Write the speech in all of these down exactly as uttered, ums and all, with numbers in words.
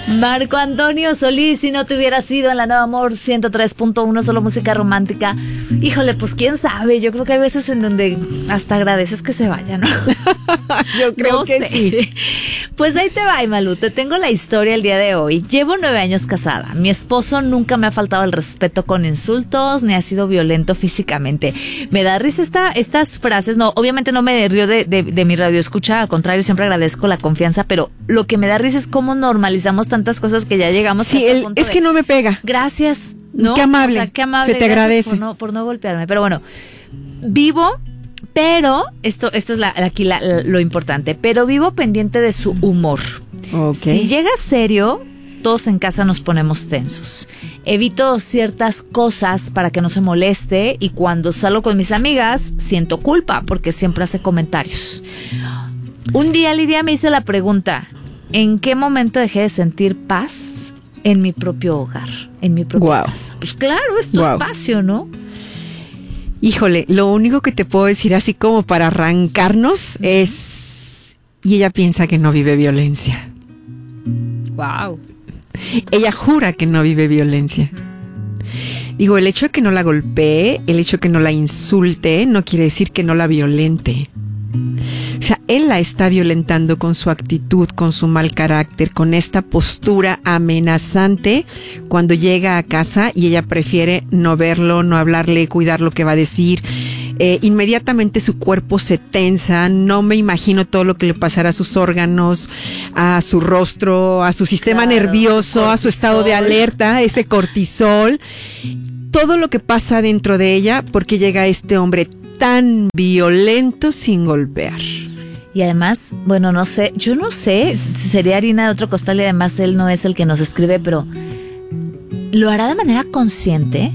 Marco Antonio Solís, si no te hubiera sido en la Nueva Amor ciento tres punto uno, solo música romántica. Híjole, pues quién sabe, yo creo que hay veces en donde hasta agradeces que se vaya, ¿no? Yo creo no que sé. sí. Pues ahí te va, Malu, te tengo la historia el día de hoy. Llevo nueve años casada. Mi esposo nunca me ha faltado el respeto con insultos, ni ha sido violento físicamente. Me da risa esta, estas frases, no, obviamente no me río de, de, de mi radio escucha, al contrario, siempre agradezco la confianza, pero lo que me da risa es cómo normalizamos tantas cosas que ya llegamos sí, a ese el, punto es de, que no me pega. Gracias, ¿no? Qué amable. O sea, qué amable. Se te gracias agradece. Por no, por no golpearme. Pero bueno, vivo, pero esto, esto es la, aquí la, la, lo importante, pero vivo pendiente de su humor. Okay. Si llega serio, todos en casa nos ponemos tensos. Evito ciertas cosas para que no se moleste y cuando salgo con mis amigas siento culpa porque siempre hace comentarios. Un día Lidia me hizo la pregunta, ¿en qué momento dejé de sentir paz en mi propio hogar, en mi propia wow. casa? Pues claro, es tu wow. espacio, ¿no? Híjole, lo único que te puedo decir así como para arrancarnos uh-huh. es... Y ella piensa que no vive violencia. Wow. Ella jura que no vive violencia. Digo, el hecho de que no la golpee, el hecho de que no la insulte, no quiere decir que no la violente. O sea, él la está violentando con su actitud, con su mal carácter, con esta postura amenazante cuando llega a casa y ella prefiere no verlo, no hablarle, cuidar lo que va a decir. Eh, inmediatamente su cuerpo se tensa, no me imagino todo lo que le pasará a sus órganos, a su rostro, a su sistema claro, nervioso, su a su estado de alerta, ese cortisol, todo lo que pasa dentro de ella porque llega este hombre tan violento sin golpear. Y además, bueno, no sé, yo no sé, sería harina de otro costal y además él no es el que nos escribe, pero ¿lo hará de manera consciente?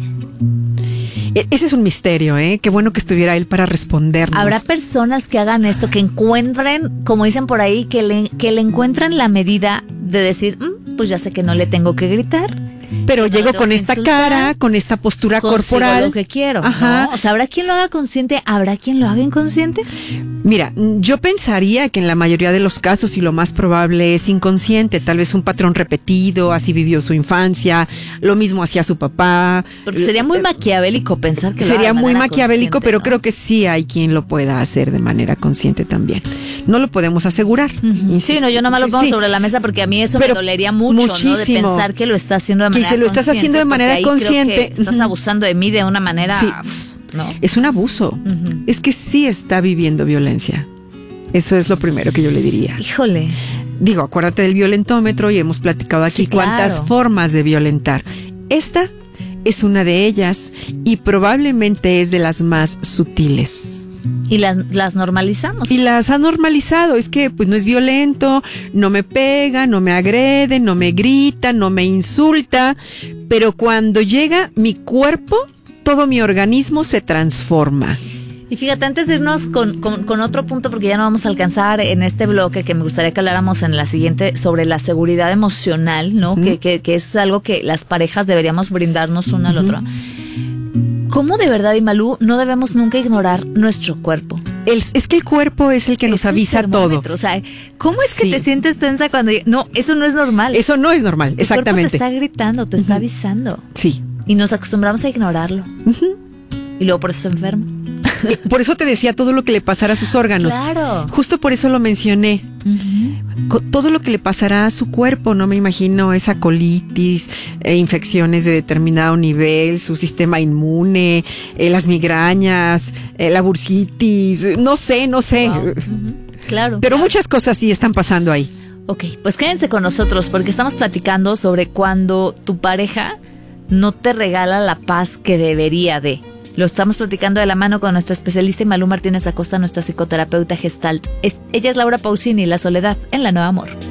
Ese es un misterio, ¿eh? Qué bueno que estuviera él para respondernos. Habrá personas que hagan esto, que encuentren, como dicen por ahí, que le, que le encuentran la medida de decir, mmm, pues ya sé que no le tengo que gritar. Pero no llego con esta insultar, cara, con esta postura corporal. Lo que quiero, Ajá. ¿no? O sea, ¿habrá quien lo haga consciente? ¿Habrá quien lo haga inconsciente? Mira, yo pensaría que en la mayoría de los casos, y lo más probable es inconsciente, tal vez un patrón repetido, así vivió su infancia, lo mismo hacía su papá. Porque sería muy maquiavélico pensar que Sería muy maquiavélico, pero ¿no? creo que sí hay quien lo pueda hacer de manera consciente también. No lo podemos asegurar. Uh-huh. Sí, no, yo nomás lo pongo sí, sobre la mesa porque a mí eso pero me dolería mucho, muchísimo, ¿no? De pensar que lo está haciendo de manera que se lo estás haciendo de manera consciente. Creo que estás uh-huh. abusando de mí de una manera... Sí. No. Es un abuso. Uh-huh. Es que sí está viviendo violencia. Eso es lo primero que yo le diría. Híjole. Digo, acuérdate del violentómetro y hemos platicado aquí sí, cuántas claro. formas de violentar. Esta es una de ellas y probablemente es de las más sutiles. Y las, las normalizamos. Y las ha normalizado. Es que pues no es violento, no me pega, no me agrede, no me grita, no me insulta. Pero cuando llega mi cuerpo, todo mi organismo se transforma. Y fíjate, antes de irnos con, con, con otro punto, porque ya no vamos a alcanzar en este bloque, que me gustaría que habláramos en la siguiente sobre la seguridad emocional, ¿no? Uh-huh. Que, que, que es algo que las parejas deberíamos brindarnos una uh-huh. al otro. ¿Cómo de verdad, Imalú, no debemos nunca ignorar nuestro cuerpo? El, es que el cuerpo es el que es nos avisa todo. O sea, ¿cómo es que sí. te sientes tensa cuando... No, eso no es normal. Eso no es normal, tu exactamente. Tu cuerpo te está gritando, te uh-huh. está avisando. Sí. Y nos acostumbramos a ignorarlo. Uh-huh. Y luego por eso se enferma. Por eso te decía todo lo que le pasará a sus órganos. Claro. Justo por eso lo mencioné. Uh-huh. Todo lo que le pasará a su cuerpo, no me imagino esa colitis, eh, infecciones de determinado nivel, su sistema inmune, eh, las migrañas, eh, la bursitis, no sé, no sé. Wow. Uh-huh. Claro. Pero claro. muchas cosas sí están pasando ahí. Ok, pues quédense con nosotros porque estamos platicando sobre cuando tu pareja no te regala la paz que debería de. Lo estamos platicando de la mano con nuestra especialista Imalú Martínez Acosta, nuestra psicoterapeuta Gestalt. Es, ella es Laura Pausini, La Soledad en La Nueva Amor.